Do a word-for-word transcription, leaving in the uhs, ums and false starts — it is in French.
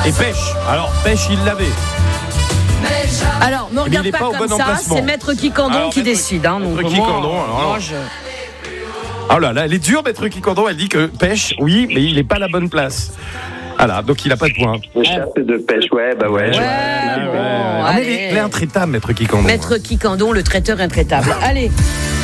Et pêche. Alors, pêche, il l'avait. Alors, ne regarde pas, pas comme ça, c'est Maître Quiquendon alors, qui maître, décide. Hein, Maître donc, Quiquendon, moi, alors, moi, je... Oh là là, elle est dure, Maître Quiquendon. Elle dit que pêche, oui, mais il n'est pas à la bonne place. Voilà, donc il n'a pas de point. Le chasse de pêche, ouais, bah ouais. Ouais, ouais, ouais, bon, ouais. Ah, mais il est intraitable, Maître Quiquendon. Maître Quiquendon, le traiteur intraitable. Allez.